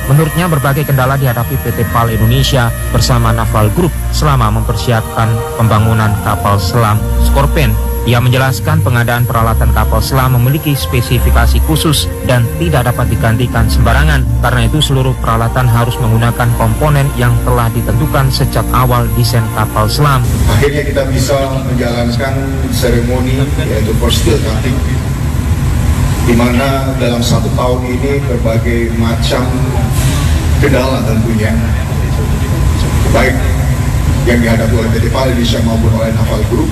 Menurutnya berbagai kendala dihadapi PT PAL Indonesia bersama Naval Group selama mempersiapkan pembangunan kapal selam Scorpion. Ia menjelaskan pengadaan peralatan kapal selam memiliki spesifikasi khusus dan tidak dapat digantikan sembarangan. Karena itu seluruh peralatan harus menggunakan komponen yang telah ditentukan sejak awal desain kapal selam. Akhirnya kita bisa menjalankan seremoni yaitu first steel cutting, di mana dalam 1 tahun ini berbagai macam kendala tentunya, baik yang dihadapi oleh PT PAL Indonesia maupun oleh Naval Group,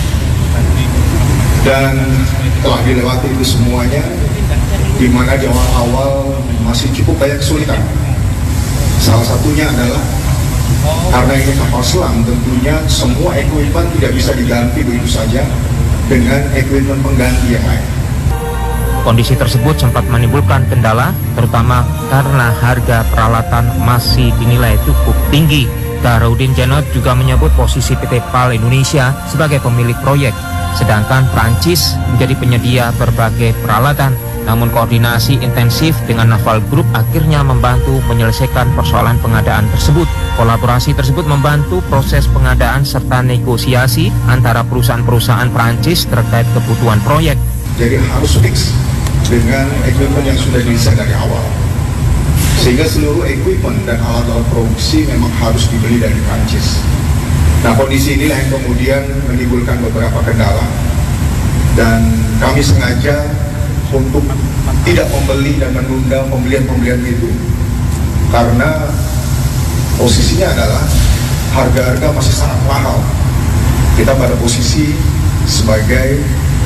dan telah dilewati itu semuanya, di mana di awal-awal masih cukup banyak kesulitan. Salah satunya adalah karena ini kapal selam, tentunya semua equipment tidak bisa diganti begitu saja dengan equipment pengganti yang lain. Kondisi tersebut sempat menimbulkan kendala, terutama karena harga peralatan masih dinilai cukup tinggi. Darudin Janot juga menyebut posisi PT PAL Indonesia sebagai pemilik proyek, sedangkan Prancis menjadi penyedia berbagai peralatan. Namun koordinasi intensif dengan Naval Group akhirnya membantu menyelesaikan persoalan pengadaan tersebut. Kolaborasi tersebut membantu proses pengadaan serta negosiasi antara perusahaan-perusahaan Prancis terkait kebutuhan proyek. Jadi harus fix dengan equipment yang sudah didesain dari awal, sehingga seluruh equipment dan alat-alat produksi memang harus dibeli dari Prancis. Nah, kondisi inilah yang kemudian menimbulkan beberapa kendala, dan kami sengaja untuk tidak membeli dan menunda pembelian itu, karena posisinya adalah harga-harga masih sangat mahal. Kita pada posisi sebagai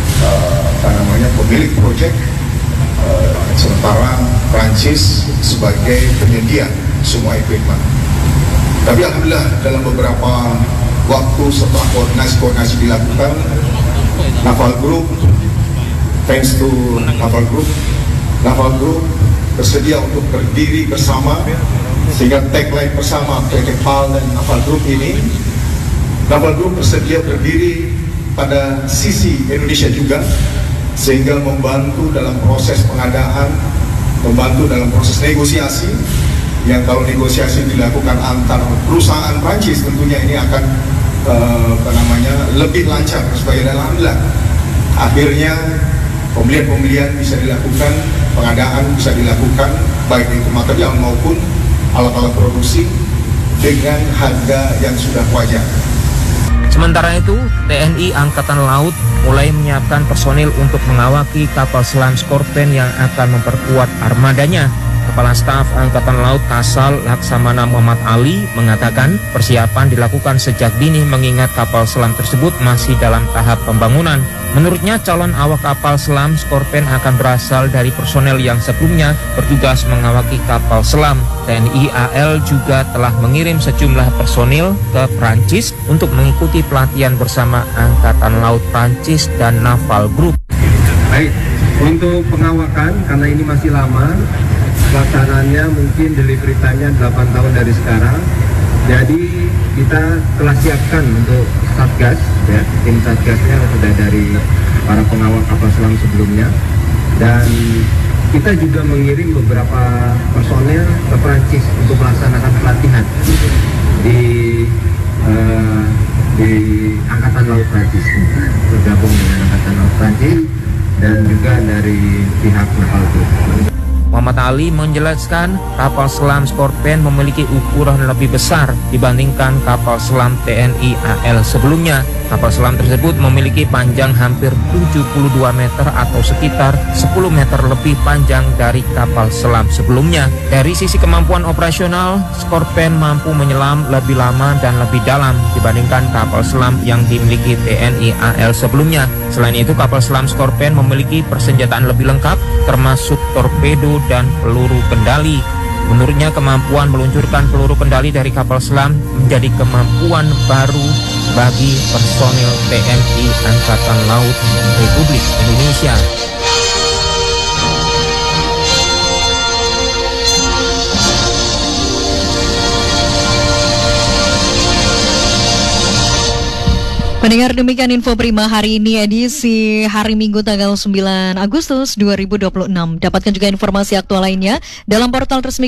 pemilik proyek, sementara Prancis sebagai penyedia semua equipment. Tapi alhamdulillah dalam beberapa waktu setelah koordinasi dilakukan, Naval Group, thanks to Naval Group bersedia untuk berdiri bersama, sehingga tagline bersama PT PAL dan Naval Group ini, Naval Group bersedia berdiri pada sisi Indonesia juga, sehingga membantu dalam proses pengadaan, membantu dalam proses negosiasi, yang kalau negosiasi dilakukan antar perusahaan Prancis tentunya ini akan lebih lancar, supaya alhamdulillah akhirnya pembelian bisa dilakukan, pengadaan bisa dilakukan, baik itu material maupun alat-alat produksi dengan harga yang sudah wajar. Sementara itu, TNI Angkatan Laut mulai menyiapkan personil untuk mengawaki kapal selam Scorpion yang akan memperkuat armadanya. Kepala Staf Angkatan Laut Kasal Laksamana Muhammad Ali mengatakan persiapan dilakukan sejak dini mengingat kapal selam tersebut masih dalam tahap pembangunan. Menurutnya calon awak kapal selam Scorpion akan berasal dari personel yang sebelumnya bertugas mengawaki kapal selam. TNI AL juga telah mengirim sejumlah personil ke Prancis untuk mengikuti pelatihan bersama Angkatan Laut Prancis dan Naval Group. Baik, untuk pengawakan karena ini masih lama, pelaksanaannya mungkin delivery time-nya 8 tahun dari sekarang. Jadi kita telah siapkan untuk Satgas, ya, tim Satgasnya sudah dari para pengawal kapal selam sebelumnya, dan kita juga mengirim beberapa personel ke Prancis untuk melaksanakan pelatihan di Angkatan Laut Prancis, bergabung dengan Angkatan Laut Prancis dan juga dari pihak Naval Group. Muhammad Ali menjelaskan kapal selam Scorpion memiliki ukuran lebih besar dibandingkan kapal selam TNI AL sebelumnya. Kapal selam tersebut memiliki panjang hampir 72 meter atau sekitar 10 meter lebih panjang dari kapal selam sebelumnya. Dari sisi kemampuan operasional, Scorpion mampu menyelam lebih lama dan lebih dalam dibandingkan kapal selam yang dimiliki TNI AL sebelumnya. Selain itu, kapal selam Scorpion memiliki persenjataan lebih lengkap, termasuk torpedo dan peluru kendali. Menurutnya, kemampuan meluncurkan peluru kendali dari kapal selam menjadi kemampuan baru bagi personil TNI Angkatan Laut Republik Indonesia. Pendengar, demikian info Prima hari ini edisi hari Minggu tanggal 9 Agustus 2026. Dapatkan juga informasi aktual lainnya dalam portal resmi